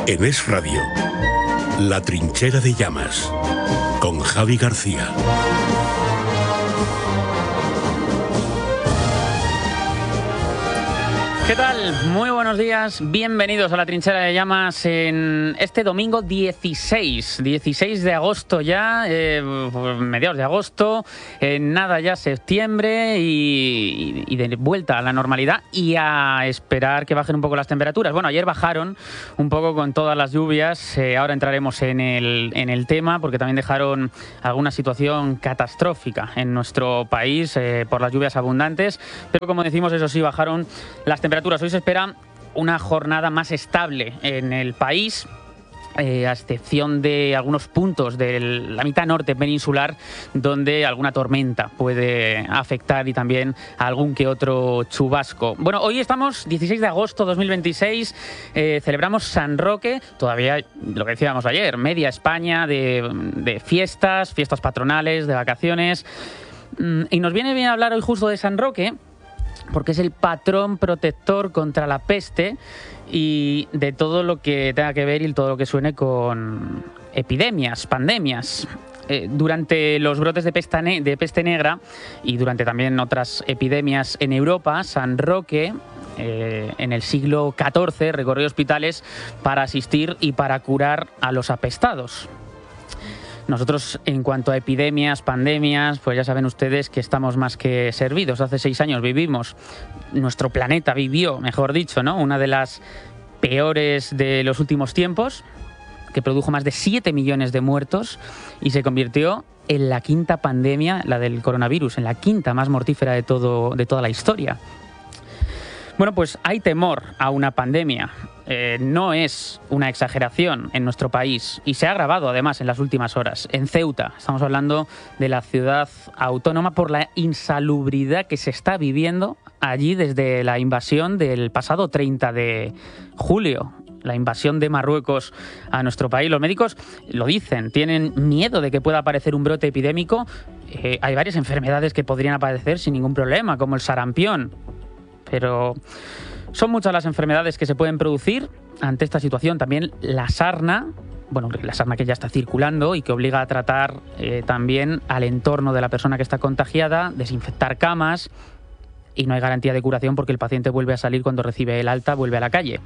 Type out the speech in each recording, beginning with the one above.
En Es Radio, La Trinchera de Llamas, con Javi García. ¿Qué tal? Muy buenos días, bienvenidos a La Trinchera de Llamas en este domingo 16 de agosto ya, mediados de agosto, nada ya septiembre y de vuelta a la normalidad y a esperar que bajen un poco las temperaturas. Bueno, ayer bajaron un poco con todas las lluvias, ahora entraremos en el tema porque también dejaron alguna situación catastrófica en nuestro país por las lluvias abundantes, pero como decimos, eso sí, bajaron las temperaturas. Hoy se espera una jornada más estable en el país, a excepción de algunos puntos de la mitad norte peninsular donde alguna tormenta puede afectar y también algún que otro chubasco. Bueno, hoy estamos 16 de agosto de 2026, celebramos San Roque, todavía lo que decíamos ayer, media España de fiestas patronales, de vacaciones, y nos viene bien hablar hoy justo de San Roque, porque es el patrón protector contra la peste y de todo lo que tenga que ver y todo lo que suene con epidemias, pandemias. Durante los brotes de peste negra y durante también otras epidemias en Europa, San Roque en el siglo XIV recorrió hospitales para asistir y para curar a los apestados. Nosotros, en cuanto a epidemias, pandemias, pues ya saben ustedes que estamos más que servidos. Hace 6 años nuestro planeta vivió, mejor dicho, ¿no?, una de las peores de los últimos tiempos, que produjo más de 7 millones de muertos y se convirtió en la quinta pandemia, la del coronavirus, en la quinta más mortífera de toda la historia. Bueno, pues hay temor a una pandemia. No es una exageración en nuestro país y se ha agravado además en las últimas horas. En Ceuta, estamos hablando de la ciudad autónoma, por la insalubridad que se está viviendo allí desde la invasión del pasado 30 de julio. La invasión de Marruecos a nuestro país. Los médicos lo dicen, tienen miedo de que pueda aparecer un brote epidémico. Hay varias enfermedades que podrían aparecer sin ningún problema, como el sarampión. Pero son muchas las enfermedades que se pueden producir ante esta situación. También la sarna que ya está circulando y que obliga a tratar también al entorno de la persona que está contagiada, desinfectar camas, y no hay garantía de curación porque el paciente vuelve a salir cuando recibe el alta, vuelve a la calle.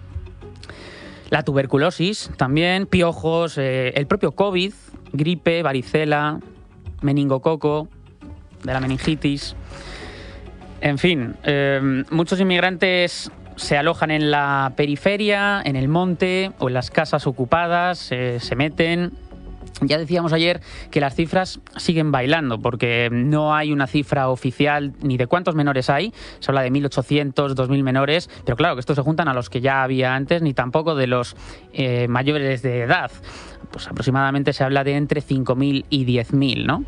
La tuberculosis también, piojos, el propio COVID, gripe, varicela, meningococo, de la meningitis. En fin, muchos inmigrantes se alojan en la periferia, en el monte o en las casas ocupadas, se meten. Ya decíamos ayer que las cifras siguen bailando porque no hay una cifra oficial ni de cuántos menores hay. Se habla de 1.800, 2.000 menores, pero claro que estos se juntan a los que ya había antes, ni tampoco de los mayores de edad. Pues aproximadamente se habla de entre 5.000 y 10.000, ¿no?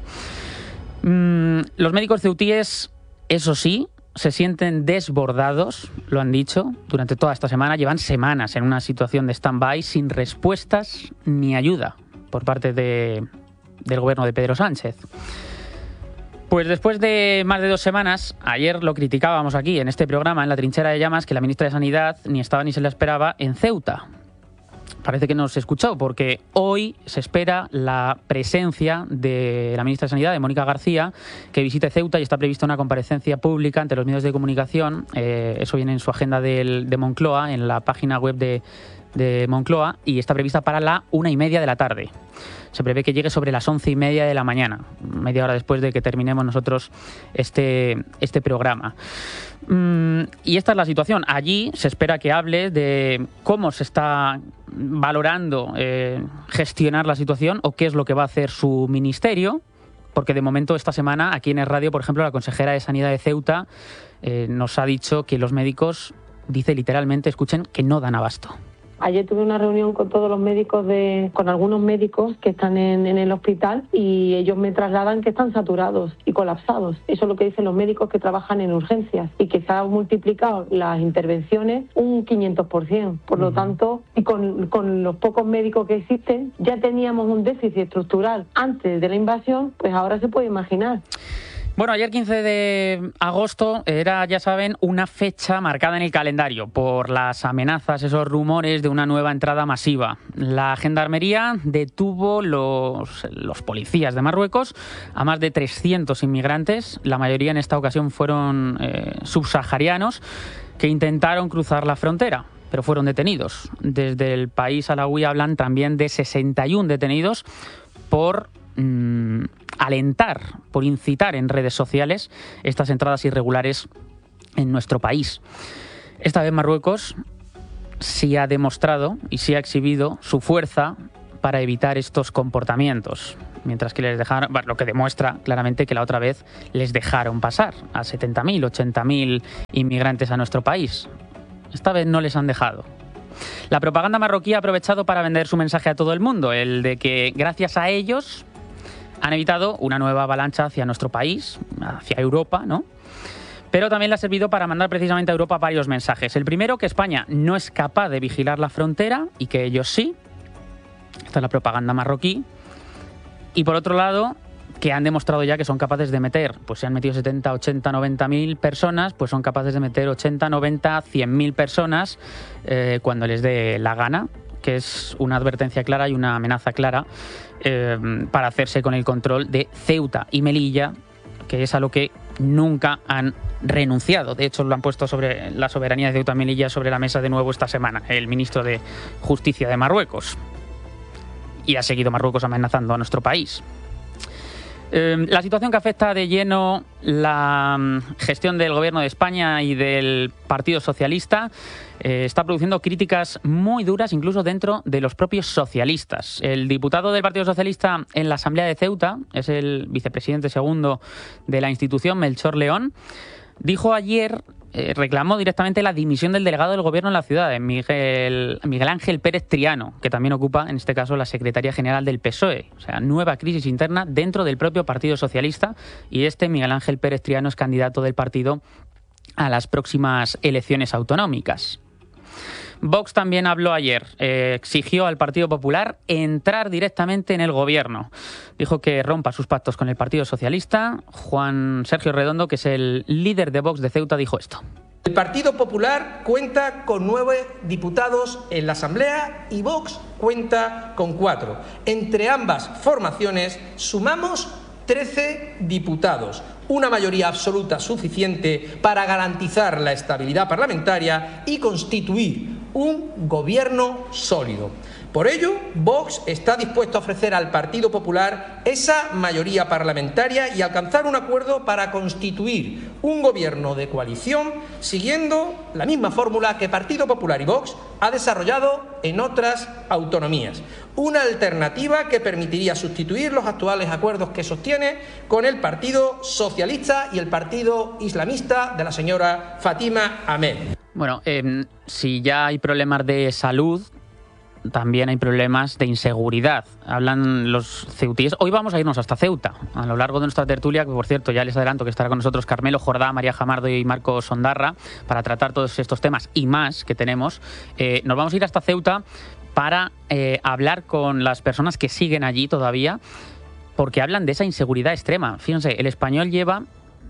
Los médicos ceutíes, eso sí, se sienten desbordados, lo han dicho, durante toda esta semana. Llevan semanas en una situación de stand-by sin respuestas ni ayuda por parte del gobierno de Pedro Sánchez. Pues después de más de 2 semanas, ayer lo criticábamos aquí en este programa, en La Trinchera de Llamas, que la ministra de Sanidad ni estaba ni se la esperaba en Ceuta. Parece que no se escuchó, porque hoy se espera la presencia de la ministra de Sanidad, de Mónica García, que visite Ceuta y está prevista una comparecencia pública ante los medios de comunicación. Eso viene en su agenda de Moncloa, en la página web de Moncloa, y está prevista para la 1:30 de la tarde. Se prevé que llegue sobre las 11:30 de la mañana, media hora después de que terminemos nosotros este programa. Y esta es la situación. Allí se espera que hable de cómo se está valorando gestionar la situación o qué es lo que va a hacer su ministerio, porque de momento esta semana aquí en Es Radio, por ejemplo, la consejera de Sanidad de Ceuta nos ha dicho que los médicos, dice literalmente, escuchen, que no dan abasto. Ayer tuve una reunión con todos los médicos, con algunos médicos que están en el hospital, y ellos me trasladan que están saturados y colapsados. Eso es lo que dicen los médicos que trabajan en urgencias, y que se han multiplicado las intervenciones un 500%. Por lo tanto, y con los pocos médicos que existen, ya teníamos un déficit estructural antes de la invasión, pues ahora se puede imaginar. Bueno, ayer 15 de agosto era, ya saben, una fecha marcada en el calendario por las amenazas, esos rumores de una nueva entrada masiva. La Gendarmería detuvo los policías de Marruecos a más de 300 inmigrantes. La mayoría en esta ocasión fueron subsaharianos que intentaron cruzar la frontera, pero fueron detenidos. Desde el país alauí hablan también de 61 detenidos por alentar, por incitar en redes sociales estas entradas irregulares en nuestro país. Esta vez Marruecos sí ha demostrado y sí ha exhibido su fuerza para evitar estos comportamientos, mientras que les dejaron, lo que demuestra claramente que la otra vez les dejaron pasar a 70.000, 80.000 inmigrantes a nuestro país. Esta vez no les han dejado. La propaganda marroquí ha aprovechado para vender su mensaje a todo el mundo, el de que gracias a ellos han evitado una nueva avalancha hacia nuestro país, hacia Europa, ¿no? Pero también le ha servido para mandar precisamente a Europa varios mensajes. El primero, que España no es capaz de vigilar la frontera y que ellos sí. Esta es la propaganda marroquí. Y por otro lado, que han demostrado ya que son capaces de meter, pues si han metido 70, 80, 90.000 personas, pues son capaces de meter 80, 90, 100.000 personas cuando les dé la gana, que es una advertencia clara y una amenaza clara para hacerse con el control de Ceuta y Melilla, que es a lo que nunca han renunciado. De hecho, lo han puesto sobre la soberanía de Ceuta y Melilla sobre la mesa de nuevo esta semana, el ministro de Justicia de Marruecos. Y ha seguido Marruecos amenazando a nuestro país. La situación que afecta de lleno la gestión del Gobierno de España y del Partido Socialista está produciendo críticas muy duras incluso dentro de los propios socialistas. El diputado del Partido Socialista en la Asamblea de Ceuta, es el vicepresidente segundo de la institución, Melchor León, dijo ayer, reclamó directamente la dimisión del delegado del Gobierno en la ciudad, Miguel Ángel Pérez Triano, que también ocupa, en este caso, la Secretaría General del PSOE. O sea, nueva crisis interna dentro del propio Partido Socialista, y Miguel Ángel Pérez Triano es candidato del partido a las próximas elecciones autonómicas. Vox también habló ayer, exigió al Partido Popular entrar directamente en el gobierno. Dijo que rompa sus pactos con el Partido Socialista. Juan Sergio Redondo, que es el líder de Vox de Ceuta, dijo esto. El Partido Popular cuenta con 9 diputados en la Asamblea y Vox cuenta con 4. Entre ambas formaciones sumamos 13 diputados, una mayoría absoluta suficiente para garantizar la estabilidad parlamentaria y constituir un gobierno sólido. Por ello, Vox está dispuesto a ofrecer al Partido Popular esa mayoría parlamentaria y alcanzar un acuerdo para constituir un gobierno de coalición siguiendo la misma fórmula que Partido Popular y Vox ha desarrollado en otras autonomías. Una alternativa que permitiría sustituir los actuales acuerdos que sostiene con el Partido Socialista y el Partido Islamista de la señora Fátima Ahmed. Bueno, si ya hay problemas de salud, también hay problemas de inseguridad. Hablan los ceutíes. Hoy vamos a irnos hasta Ceuta, a lo largo de nuestra tertulia, que por cierto ya les adelanto que estará con nosotros Carmelo Jordá, María Jamardo y Marcos Sondarra para tratar todos estos temas y más que tenemos. Nos vamos a ir hasta Ceuta para hablar con las personas que siguen allí todavía, porque hablan de esa inseguridad extrema. Fíjense, el Español lleva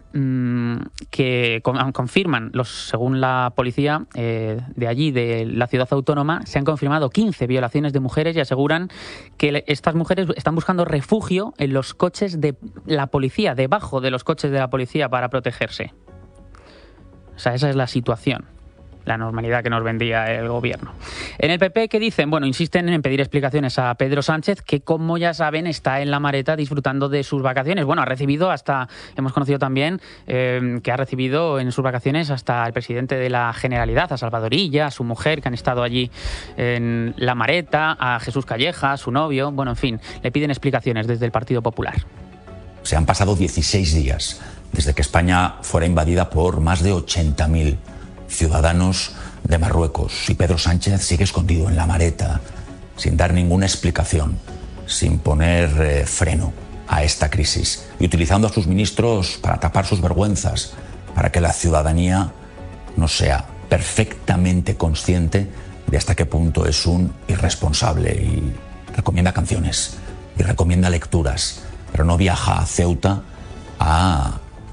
que confirman, según la policía de allí, de la ciudad autónoma, se han confirmado 15 violaciones de mujeres y aseguran que estas mujeres están buscando refugio en los coches de la policía, debajo de los coches de la policía para protegerse. O sea, esa es la situación. La normalidad que nos vendía el gobierno. En el PP, ¿qué dicen? Bueno, insisten en pedir explicaciones a Pedro Sánchez, que como ya saben está en La Mareta disfrutando de sus vacaciones. Bueno, hemos conocido también que ha recibido en sus vacaciones hasta el presidente de la Generalidad, a Salvador Illa, a su mujer, que han estado allí en La Mareta, a Jesús Calleja, a su novio. Bueno, en fin, le piden explicaciones desde el Partido Popular. Se han pasado 16 días desde que España fuera invadida por más de 80.000 ciudadanos de Marruecos, y Pedro Sánchez sigue escondido en La Mareta, sin dar ninguna explicación, sin poner freno a esta crisis y utilizando a sus ministros para tapar sus vergüenzas, para que la ciudadanía no sea perfectamente consciente de hasta qué punto es un irresponsable. Y recomienda canciones y recomienda lecturas, pero no viaja a Ceuta a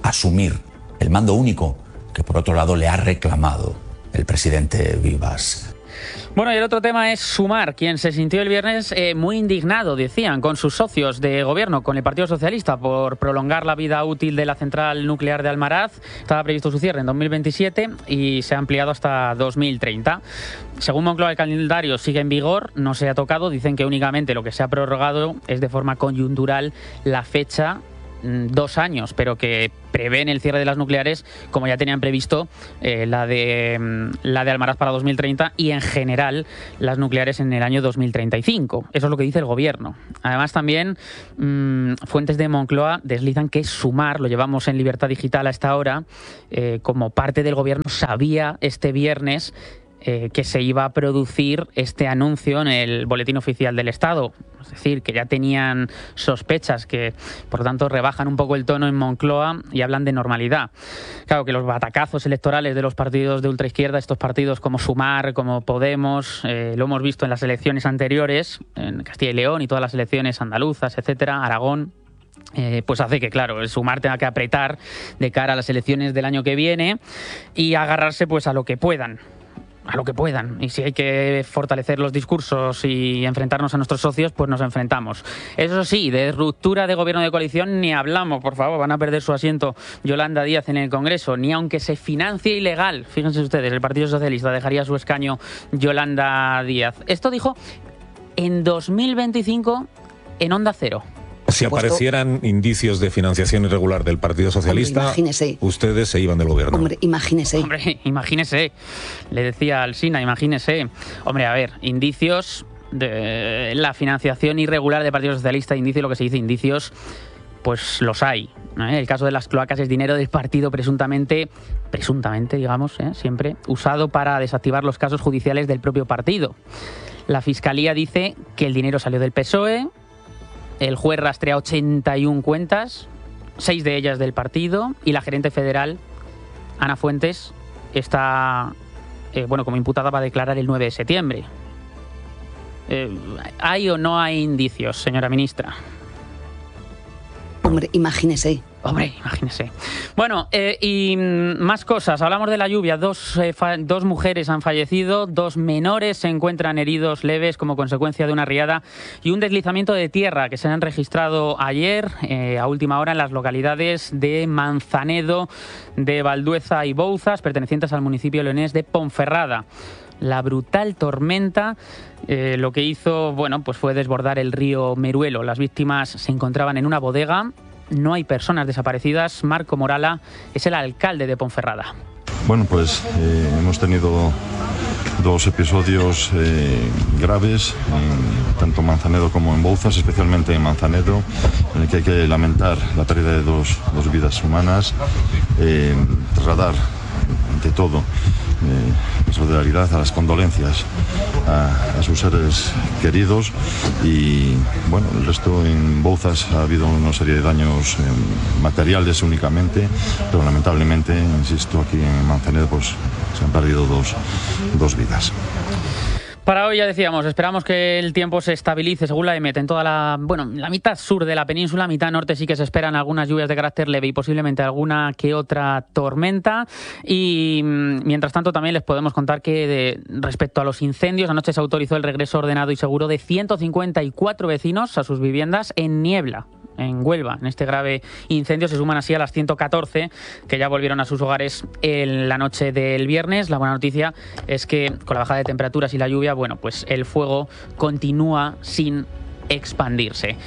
asumir el mando único que por otro lado le ha reclamado el presidente Vivas. Bueno, y el otro tema es Sumar, quien se sintió el viernes muy indignado, decían, con sus socios de gobierno, con el Partido Socialista, por prolongar la vida útil de la central nuclear de Almaraz. Estaba previsto su cierre en 2027 y se ha ampliado hasta 2030. Según Moncloa, el calendario sigue en vigor, no se ha tocado. Dicen que únicamente lo que se ha prorrogado es de forma coyuntural la fecha, 2 años, pero que prevén el cierre de las nucleares, como ya tenían previsto la de Almaraz para 2030 y en general las nucleares en el año 2035. Eso es lo que dice el gobierno. Además, también fuentes de Moncloa deslizan que Sumar, lo llevamos en Libertad Digital a esta hora, como parte del gobierno sabía este viernes que se iba a producir este anuncio en el Boletín Oficial del Estado. Es decir, que ya tenían sospechas, que por lo tanto rebajan un poco el tono en Moncloa y hablan de normalidad. Claro que los batacazos electorales de los partidos de ultraizquierda, estos partidos como Sumar, como Podemos, lo hemos visto en las elecciones anteriores, en Castilla y León y todas las elecciones andaluzas, etcétera, Aragón, pues hace que, claro, el Sumar tenga que apretar de cara a las elecciones del año que viene y agarrarse pues a lo que puedan. Y si hay que fortalecer los discursos y enfrentarnos a nuestros socios, pues nos enfrentamos. Eso sí, de ruptura de gobierno de coalición ni hablamos, por favor. Van a perder su asiento Yolanda Díaz en el Congreso, ni aunque se financie ilegal. Fíjense ustedes, el Partido Socialista dejaría su escaño Yolanda Díaz. Esto dijo en 2025 en Onda Cero. Si aparecieran indicios de financiación irregular del Partido Socialista, hombre, imagínese, ustedes se iban del gobierno. Hombre, imagínese. Le decía Alsina, imagínese. Hombre, a ver, indicios de la financiación irregular del Partido Socialista, lo que se dice indicios, pues los hay. El caso de las cloacas es dinero del partido presuntamente, digamos, siempre, usado para desactivar los casos judiciales del propio partido. La Fiscalía dice que el dinero salió del PSOE. El juez rastrea 81 cuentas, 6 de ellas del partido, y la gerente federal, Ana Fuentes, está como imputada para declarar el 9 de septiembre. ¿Hay o no hay indicios, señora ministra? Hombre, imagínese. Bueno, y más cosas. Hablamos de la lluvia. Dos mujeres han fallecido, 2 menores se encuentran heridos leves como consecuencia de una riada y un deslizamiento de tierra que se han registrado ayer a última hora en las localidades de Manzanedo, de Valdueza y Bouzas, pertenecientes al municipio leonés de Ponferrada. La brutal tormenta lo que hizo, pues fue desbordar el río Meruelo. Las víctimas se encontraban en una bodega. No hay personas desaparecidas. Marco Morala es el alcalde de Ponferrada. Bueno, pues hemos tenido 2 episodios graves, tanto en Manzanedo como en Bouzas, especialmente en Manzanedo, en el que hay que lamentar la pérdida de dos vidas humanas, trasladar ante todo la solidaridad, a las condolencias a sus seres queridos y el resto en Bouzas ha habido una serie de daños materiales únicamente, pero lamentablemente, insisto, aquí en Manzanedo pues se han perdido dos vidas. Para hoy, ya decíamos, esperamos que el tiempo se estabilice según la EMET en toda la mitad sur de la península. Mitad norte sí que se esperan algunas lluvias de carácter leve y posiblemente alguna que otra tormenta. Y mientras tanto también les podemos contar que respecto a los incendios, anoche se autorizó el regreso ordenado y seguro de 154 vecinos a sus viviendas en Niebla, en Huelva. En este grave incendio se suman así a las 114 que ya volvieron a sus hogares en la noche del viernes. La buena noticia es que con la bajada de temperaturas y la lluvia, pues el fuego continúa sin expandirse.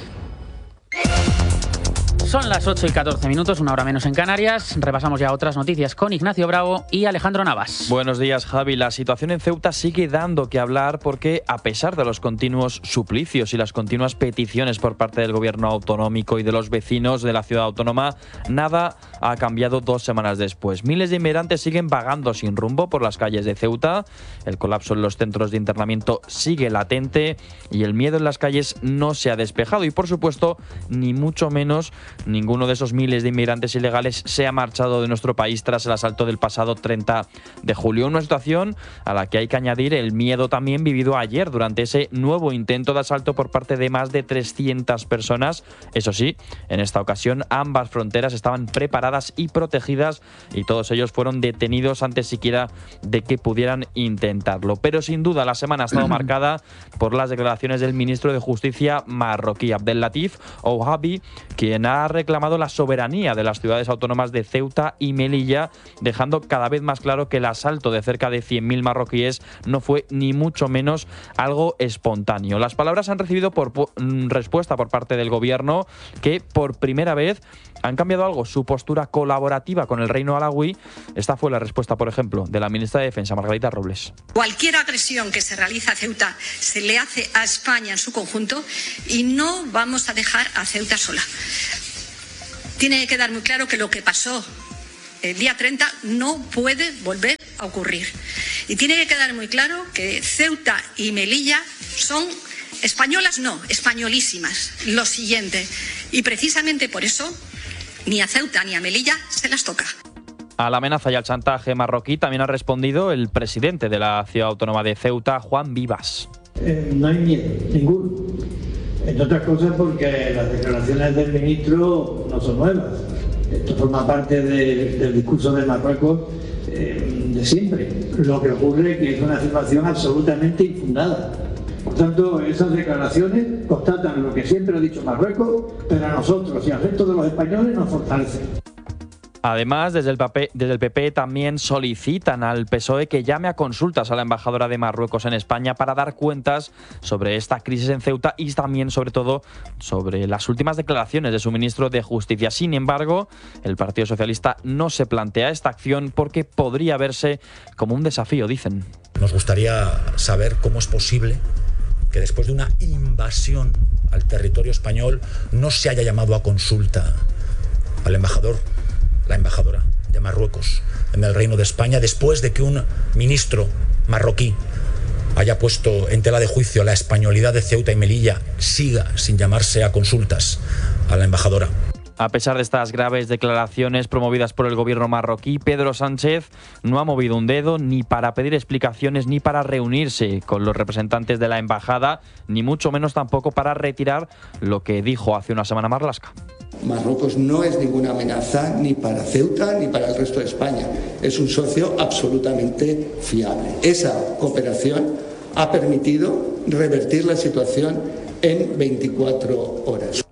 Son las 8:14, una hora menos en Canarias. Repasamos ya otras noticias con Ignacio Bravo y Alejandro Navas. Buenos días, Javi. La situación en Ceuta sigue dando que hablar porque, a pesar de los continuos suplicios y las continuas peticiones por parte del gobierno autonómico y de los vecinos de la ciudad autónoma, nada ha cambiado 2 semanas después. Miles de inmigrantes siguen vagando sin rumbo por las calles de Ceuta. El colapso en los centros de internamiento sigue latente y el miedo en las calles no se ha despejado. Y, por supuesto, ni mucho menos ninguno de esos miles de inmigrantes ilegales se ha marchado de nuestro país tras el asalto del pasado 30 de julio. Una situación a la que hay que añadir el miedo también vivido ayer durante ese nuevo intento de asalto por parte de más de 300 personas. Eso sí, en esta ocasión ambas fronteras estaban preparadas y protegidas y todos ellos fueron detenidos antes siquiera de que pudieran intentarlo. Pero sin duda la semana ha estado marcada por las declaraciones del ministro de Justicia marroquí, Abdellatif Ouahabi, quien ha reclamado la soberanía de las ciudades autónomas de Ceuta y Melilla, dejando cada vez más claro que el asalto de cerca de 100.000 marroquíes no fue ni mucho menos algo espontáneo. Las palabras han recibido respuesta por parte del gobierno, que por primera vez han cambiado algo su postura colaborativa con el reino alauí. Esta fue la respuesta, por ejemplo, de la ministra de Defensa, Margarita Robles. Cualquier agresión que se realiza a Ceuta se le hace a España en su conjunto y no vamos a dejar a Ceuta sola. Tiene que quedar muy claro que lo que pasó el día 30 no puede volver a ocurrir. Y tiene que quedar muy claro que Ceuta y Melilla son españolas, no, españolísimas. Lo siguiente. Y precisamente por eso ni a Ceuta ni a Melilla se las toca. A la amenaza y al chantaje marroquí también ha respondido el presidente de la ciudad autónoma de Ceuta, Juan Vivas. No hay miedo, ninguno. Entre otras cosas porque las declaraciones del ministro no son nuevas. Esto forma parte del discurso de Marruecos de siempre. Lo que ocurre es que es una afirmación absolutamente infundada. Por tanto, esas declaraciones constatan lo que siempre ha dicho Marruecos, pero a nosotros y al resto de los españoles nos fortalecen. Además, desde el PP también solicitan al PSOE que llame a consultas a la embajadora de Marruecos en España para dar cuentas sobre esta crisis en Ceuta y también, sobre todo, sobre las últimas declaraciones de su ministro de Justicia. Sin embargo, el Partido Socialista no se plantea esta acción porque podría verse como un desafío, dicen. Nos gustaría saber cómo es posible que después de una invasión al territorio español no se haya llamado a consulta al embajador, la embajadora de Marruecos en el Reino de España, después de que un ministro marroquí haya puesto en tela de juicio la españolidad de Ceuta y Melilla, siga sin llamarse a consultas a la embajadora. A pesar de estas graves declaraciones promovidas por el gobierno marroquí, Pedro Sánchez no ha movido un dedo ni para pedir explicaciones ni para reunirse con los representantes de la embajada, ni mucho menos tampoco para retirar lo que dijo hace una semana Marlaska. Marruecos no es ninguna amenaza ni para Ceuta ni para el resto de España. Es un socio absolutamente fiable. Esa cooperación ha permitido revertir la situación en 24 horas.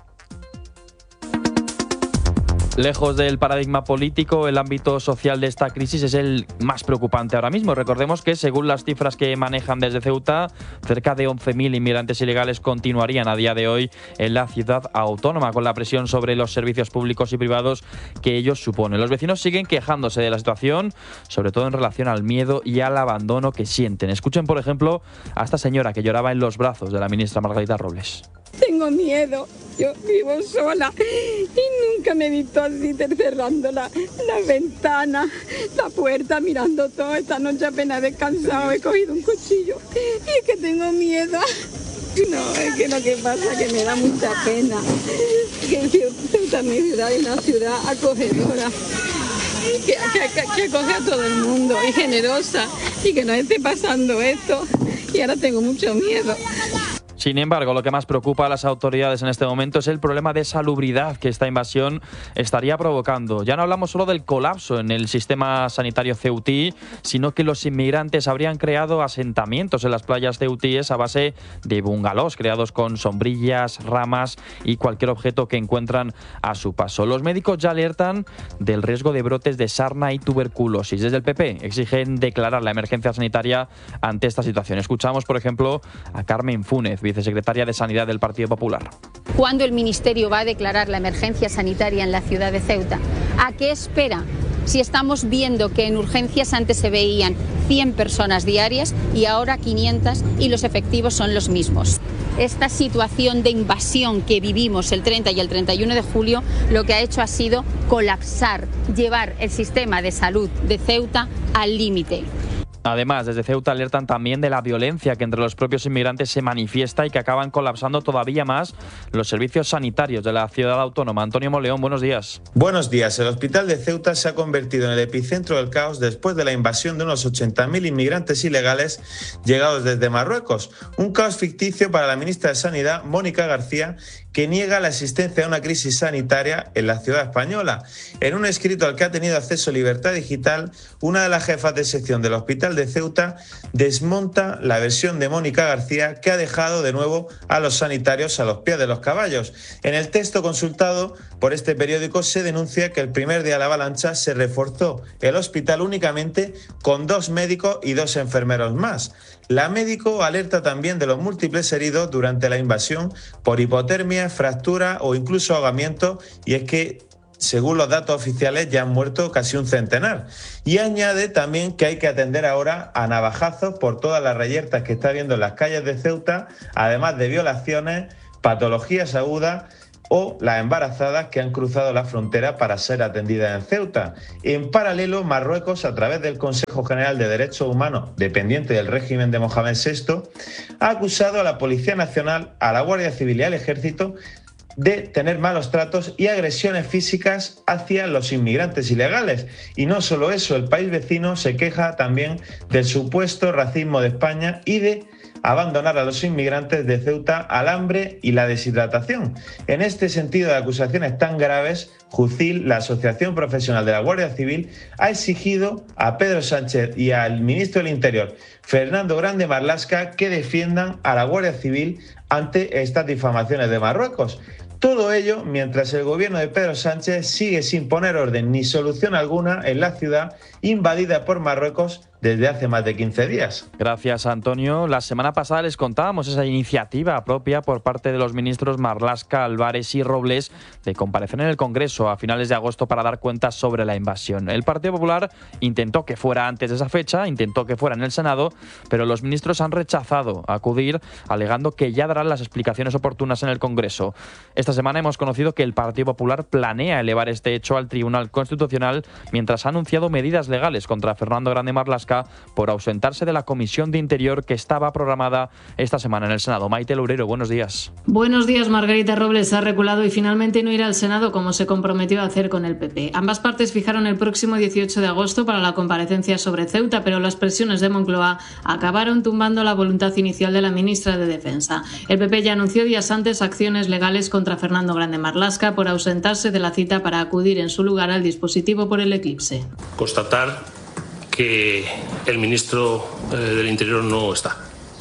Lejos del paradigma político, el ámbito social de esta crisis es el más preocupante ahora mismo. Recordemos que, según las cifras que manejan desde Ceuta, cerca de 11.000 inmigrantes ilegales continuarían a día de hoy en la ciudad autónoma, con la presión sobre los servicios públicos y privados que ellos suponen. Los vecinos siguen quejándose de la situación, sobre todo en relación al miedo y al abandono que sienten. Escuchen, por ejemplo, a esta señora que lloraba en los brazos de la ministra Margarita Robles. Tengo miedo, yo vivo sola y nunca me he visto así cerrando la ventana, la puerta, mirando todo. Esta noche apenas he descansado, he cogido un cuchillo y es que tengo miedo. No, es que lo que pasa es que me da mucha pena que Ceuta, mi ciudad, es una ciudad acogedora, que acoge a todo el mundo y generosa, y que nos esté pasando esto y ahora tengo mucho miedo. Sin embargo, lo que más preocupa a las autoridades en este momento es el problema de salubridad que esta invasión estaría provocando. Ya no hablamos solo del colapso en el sistema sanitario ceutí, sino que los inmigrantes habrían creado asentamientos en las playas ceutíes a base de bungalows creados con sombrillas, ramas y cualquier objeto que encuentran a su paso. Los médicos ya alertan del riesgo de brotes de sarna y tuberculosis. Desde el PP exigen declarar la emergencia sanitaria ante esta situación. Escuchamos, por ejemplo, a Carmen Fúnez, vicesecretaria de Sanidad del Partido Popular. ¿Cuándo el Ministerio va a declarar la emergencia sanitaria en la ciudad de Ceuta? ¿A qué espera? Si estamos viendo que en urgencias antes se veían 100 personas diarias y ahora 500 y los efectivos son los mismos. Esta situación de invasión que vivimos el 30 y el 31 de julio lo que ha hecho ha sido colapsar, llevar el sistema de salud de Ceuta al límite. Además, desde Ceuta alertan también de la violencia que entre los propios inmigrantes se manifiesta y que acaban colapsando todavía más los servicios sanitarios de la ciudad autónoma. Antonio Moleón, buenos días. Buenos días. El hospital de Ceuta se ha convertido en el epicentro del caos después de la invasión de unos 80.000 inmigrantes ilegales llegados desde Marruecos. Un caos ficticio para la ministra de Sanidad, Mónica García, que niega la existencia de una crisis sanitaria en la ciudad española. En un escrito al que ha tenido acceso Libertad Digital, una de las jefas de sección del hospital de Ceuta desmonta la versión de Mónica García, que ha dejado de nuevo a los sanitarios a los pies de los caballos. En el texto consultado por este periódico se denuncia que el primer día de la avalancha se reforzó el hospital únicamente con 2 médicos y 2 enfermeros más. La médico alerta también de los múltiples heridos durante la invasión por hipotermia, fractura o incluso ahogamiento, y es que, según los datos oficiales, ya han muerto casi un centenar. Y añade también que hay que atender ahora a navajazos por todas las reyertas que está habiendo en las calles de Ceuta, además de violaciones, patologías agudas o las embarazadas que han cruzado la frontera para ser atendidas en Ceuta. En paralelo, Marruecos, a través del Consejo General de Derechos Humanos, dependiente del régimen de Mohamed VI, ha acusado a la Policía Nacional, a la Guardia Civil y al Ejército de tener malos tratos y agresiones físicas hacia los inmigrantes ilegales. Y no solo eso, el país vecino se queja también del supuesto racismo de España y de abandonar a los inmigrantes de Ceuta al hambre y la deshidratación. En este sentido de acusaciones tan graves, Jucil, la Asociación Profesional de la Guardia Civil, ha exigido a Pedro Sánchez y al ministro del Interior, Fernando Grande Marlaska, que defiendan a la Guardia Civil ante estas difamaciones de Marruecos. Todo ello mientras el gobierno de Pedro Sánchez sigue sin poner orden ni solución alguna en la ciudad invadida por Marruecos desde hace más de 15 días. Gracias, Antonio. La semana pasada les contábamos esa iniciativa propia por parte de los ministros Marlaska, Álvarez y Robles de comparecer en el Congreso a finales de agosto para dar cuentas sobre la invasión. El Partido Popular intentó que fuera antes de esa fecha, intentó que fuera en el Senado, pero los ministros han rechazado acudir, alegando que ya darán las explicaciones oportunas en el Congreso. Esta semana hemos conocido que el Partido Popular planea elevar este hecho al Tribunal Constitucional, mientras ha anunciado medidas legales contra Fernando Grande Marlaska por ausentarse de la Comisión de Interior que estaba programada esta semana en el Senado. Maite Loureiro, buenos días. Buenos días. Margarita Robles ha reculado y finalmente no irá al Senado como se comprometió a hacer con el PP. Ambas partes fijaron el próximo 18 de agosto para la comparecencia sobre Ceuta, pero las presiones de Moncloa acabaron tumbando la voluntad inicial de la ministra de Defensa. El PP ya anunció días antes acciones legales contra Fernando Grande Marlaska por ausentarse de la cita para acudir en su lugar al dispositivo por el eclipse. Constatar que el ministro del Interior no está.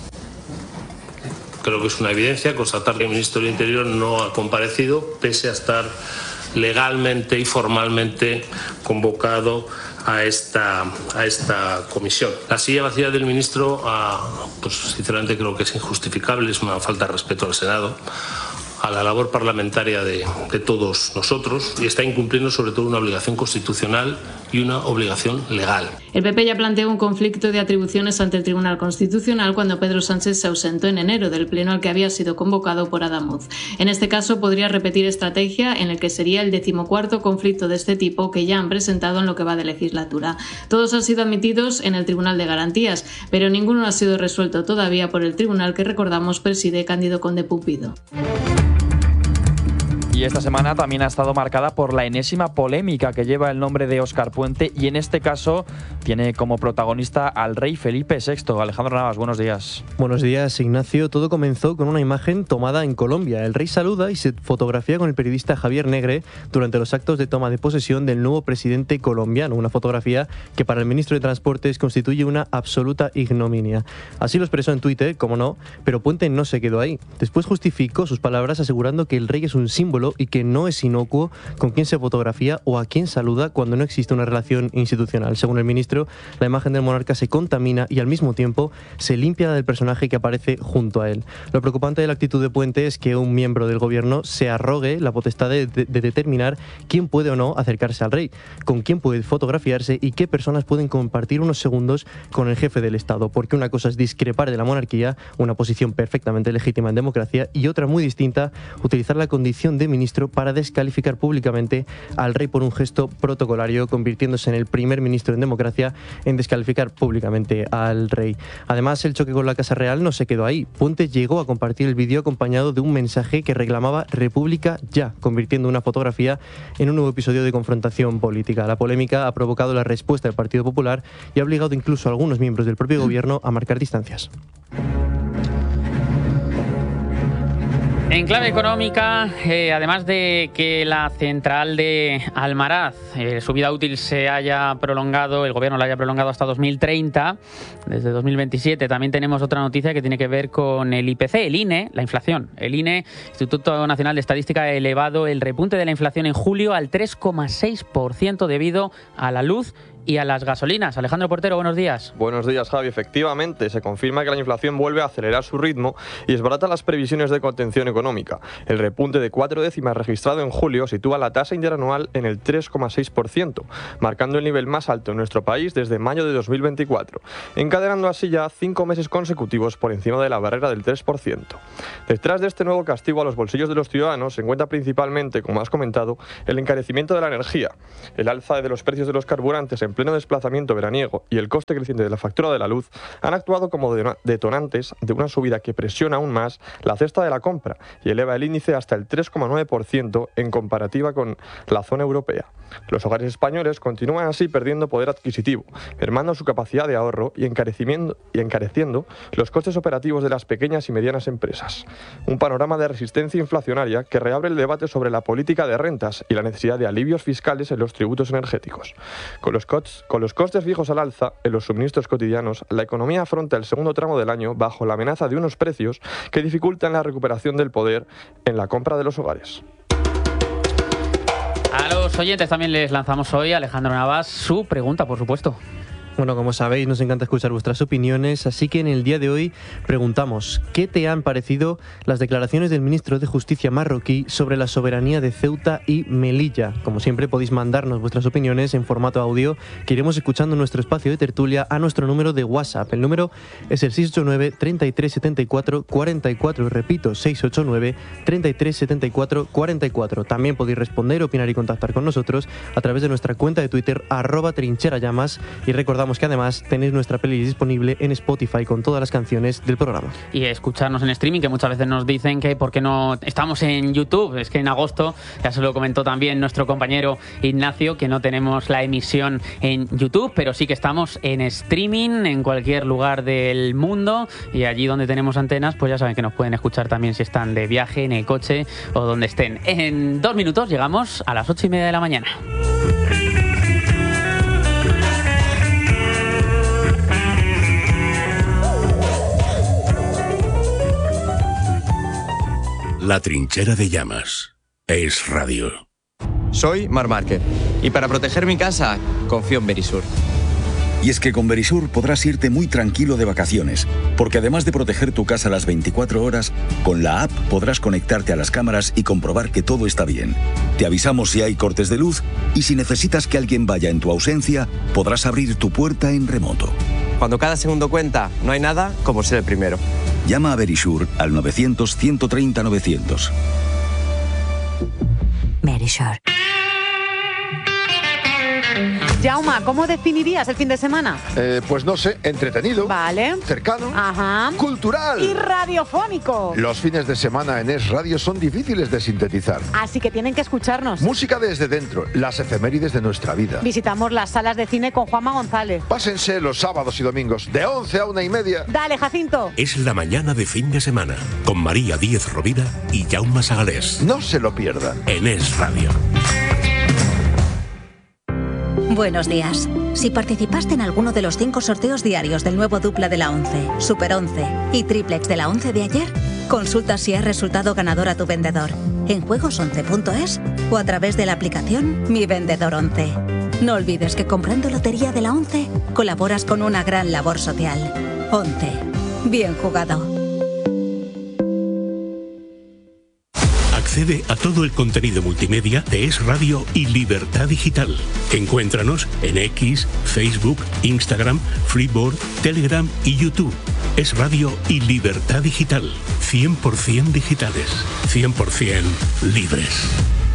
Creo que es una evidencia constatar que el ministro del Interior no ha comparecido, pese a estar legalmente y formalmente convocado a esta comisión. La silla vacía del ministro, pues sinceramente creo que es injustificable, es una falta de respeto al Senado, a la labor parlamentaria de todos nosotros, y está incumpliendo sobre todo una obligación constitucional y una obligación legal. El PP ya planteó un conflicto de atribuciones ante el Tribunal Constitucional cuando Pedro Sánchez se ausentó en enero del pleno al que había sido convocado por Adamuz. En este caso podría repetir estrategia en el que sería el 14º conflicto de este tipo que ya han presentado en lo que va de legislatura. Todos han sido admitidos en el Tribunal de Garantías, pero ninguno ha sido resuelto todavía por el tribunal que, recordamos, preside Cándido Conde Pumpido. Y esta semana también ha estado marcada por la enésima polémica que lleva el nombre de Óscar Puente, y en este caso tiene como protagonista al rey Felipe VI. Alejandro Navas, buenos días. Buenos días, Ignacio. Todo comenzó con una imagen tomada en Colombia. El rey saluda y se fotografía con el periodista Javier Negre durante los actos de toma de posesión del nuevo presidente colombiano. Una fotografía que para el ministro de Transportes constituye una absoluta ignominia. Así lo expresó en Twitter, como no, pero Puente no se quedó ahí. Después justificó sus palabras asegurando que el rey es un símbolo y que no es inocuo con quién se fotografía o a quién saluda cuando no existe una relación institucional. Según el ministro, la imagen del monarca se contamina y al mismo tiempo se limpia del personaje que aparece junto a él. Lo preocupante de la actitud de Puente es que un miembro del gobierno se arrogue la potestad de determinar quién puede o no acercarse al rey, con quién puede fotografiarse y qué personas pueden compartir unos segundos con el jefe del Estado, porque una cosa es discrepar de la monarquía, una posición perfectamente legítima en democracia, y otra muy distinta, utilizar la condición de ministro para descalificar públicamente al rey por un gesto protocolario, convirtiéndose en el primer ministro en democracia en descalificar públicamente al rey. Además, el choque con la Casa Real no se quedó ahí. Puente llegó a compartir el vídeo acompañado de un mensaje que reclamaba República ya, convirtiendo una fotografía en un nuevo episodio de confrontación política. La polémica ha provocado la respuesta del Partido Popular y ha obligado incluso a algunos miembros del propio gobierno a marcar distancias. En clave económica, además de que la central de Almaraz, su vida útil se haya prolongado, el gobierno la haya prolongado hasta 2030, desde 2027, también tenemos otra noticia que tiene que ver con el IPC, el INE, la inflación. El INE, Instituto Nacional de Estadística, ha elevado el repunte de la inflación en julio al 3,6% debido a la luz y a las gasolinas. Alejandro Portero, buenos días. Buenos días, Javi. Efectivamente, se confirma que la inflación vuelve a acelerar su ritmo y esbarata las previsiones de contención económica. El repunte de 4 décimas registrado en julio sitúa la tasa interanual en el 3,6%, marcando el nivel más alto en nuestro país desde mayo de 2024, encadenando así ya 5 meses consecutivos por encima de la barrera del 3%. Detrás de este nuevo castigo a los bolsillos de los ciudadanos se encuentra principalmente, como has comentado, el encarecimiento de la energía, el alza de los precios de los carburantes en pleno desplazamiento veraniego y el coste creciente de la factura de la luz han actuado como detonantes de una subida que presiona aún más la cesta de la compra y eleva el índice hasta el 3,9% en comparativa con la zona europea. Los hogares españoles continúan así perdiendo poder adquisitivo, mermando su capacidad de ahorro y encareciendo los costes operativos de las pequeñas y medianas empresas. Un panorama de resistencia inflacionaria que reabre el debate sobre la política de rentas y la necesidad de alivios fiscales en los tributos energéticos. Con los costes fijos al alza en los suministros cotidianos, la economía afronta el segundo tramo del año bajo la amenaza de unos precios que dificultan la recuperación del poder en la compra de los hogares. A los oyentes también les lanzamos hoy, Alejandro Navas, su pregunta, por supuesto. Bueno, como sabéis, nos encanta escuchar vuestras opiniones, así que en el día de hoy preguntamos, ¿qué te han parecido las declaraciones del ministro de Justicia marroquí sobre la soberanía de Ceuta y Melilla? Como siempre, podéis mandarnos vuestras opiniones en formato audio, que iremos escuchando en nuestro espacio de tertulia a nuestro número de WhatsApp. El número es el 689 33 74 44, repito, 689 33 74 44. También podéis responder, opinar y contactar con nosotros a través de nuestra cuenta de Twitter, @trincherallamas, y recordamos que además tenéis nuestra playlist disponible en Spotify con todas las canciones del programa. Y escucharnos en streaming, que muchas veces nos dicen que por qué no estamos en YouTube. Es que en agosto, ya se lo comentó también nuestro compañero Ignacio, que no tenemos la emisión en YouTube, pero sí que estamos en streaming en cualquier lugar del mundo, y allí donde tenemos antenas, pues ya saben que nos pueden escuchar también si están de viaje, en el coche o donde estén. En 2 minutos llegamos a las 8:30 de la mañana. La Trinchera de Llamas. Es radio. Soy Mar Márquez y para proteger mi casa confío en Verisur. Y es que con Verisur podrás irte muy tranquilo de vacaciones, porque además de proteger tu casa las 24 horas, con la app podrás conectarte a las cámaras y comprobar que todo está bien. Te avisamos si hay cortes de luz y si necesitas que alguien vaya en tu ausencia, podrás abrir tu puerta en remoto. Cuando cada segundo cuenta, no hay nada como ser el primero. Llama a Verisur al 900-130-900. Verisur. Jauma, ¿cómo definirías el fin de semana? Pues no sé, entretenido. Vale. Cercano. Ajá. Cultural. Y radiofónico. Los fines de semana en Es Radio son difíciles de sintetizar. Así que tienen que escucharnos. Música desde dentro, las efemérides de nuestra vida. Visitamos las salas de cine con Juanma González. Pásense los sábados y domingos de 11 a 1:30. Dale, Jacinto. Es la mañana de fin de semana con María Díez Rovira y Jaume Sagalés. No se lo pierdan. En Es Radio. Buenos días. Si participaste en alguno de los 5 sorteos diarios del nuevo dupla de la 11, Super 11 y Triplex de la 11 de ayer, consulta si has resultado ganador a tu vendedor en juegos11.es o a través de la aplicación Mi Vendedor 11. No olvides que comprando lotería de la 11 colaboras con una gran labor social. 11. Bien jugado. Accede a todo el contenido multimedia de Es Radio y Libertad Digital. Encuéntranos en X, Facebook, Instagram, Freeboard, Telegram y YouTube. Es radio y libertad digital. 100% digitales. 100% libres.